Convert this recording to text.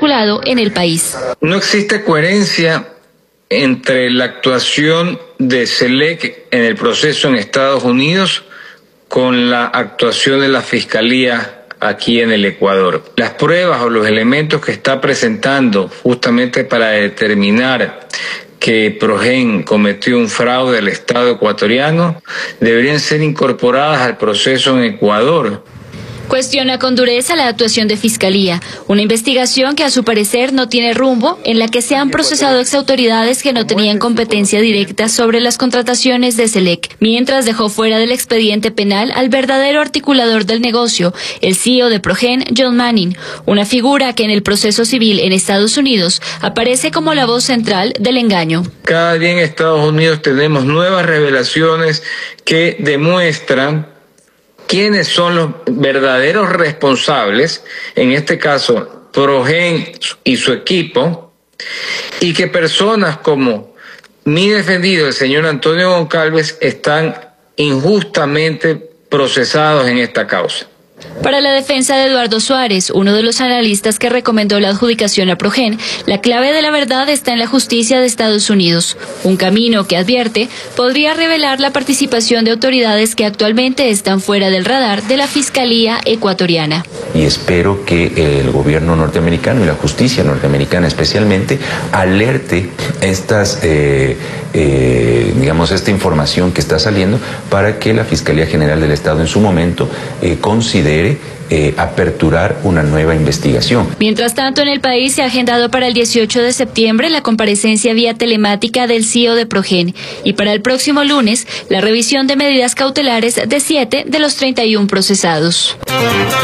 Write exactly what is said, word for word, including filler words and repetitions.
articulado en el país. No existe coherencia entre la actuación de SELEC en el proceso en Estados Unidos con la actuación de la Fiscalía aquí en el Ecuador. Las pruebas o los elementos que está presentando justamente para determinar que Progen cometió un fraude al Estado ecuatoriano deberían ser incorporadas al proceso en Ecuador. Cuestiona con dureza la actuación de Fiscalía, una investigación que a su parecer no tiene rumbo, en la que se han procesado exautoridades que no tenían competencia directa sobre las contrataciones de SELEC, mientras dejó fuera del expediente penal al verdadero articulador del negocio, el C E O de Progen, John Manning, una figura que en el proceso civil en Estados Unidos aparece como la voz central del engaño. Cada día en Estados Unidos tenemos nuevas revelaciones que demuestran quiénes son los verdaderos responsables, en este caso Progen y su equipo, y que personas como mi defendido, el señor Antonio Goncalves, están injustamente procesados en esta causa. Para la defensa de Eduardo Suárez, uno de los analistas que recomendó la adjudicación a Progen, la clave de la verdad está en la justicia de Estados Unidos, un camino que, advierte, podría revelar la participación de autoridades que actualmente están fuera del radar de la Fiscalía ecuatoriana. Y espero que el gobierno norteamericano y la justicia norteamericana especialmente alerte estas, eh, eh, digamos, esta información que está saliendo para que la Fiscalía General del Estado en su momento eh, considere Eh, aperturar una nueva investigación. Mientras tanto, en el país se ha agendado para el dieciocho de septiembre la comparecencia vía telemática del C E O de Progen y para el próximo lunes la revisión de medidas cautelares de siete de los treinta y uno procesados.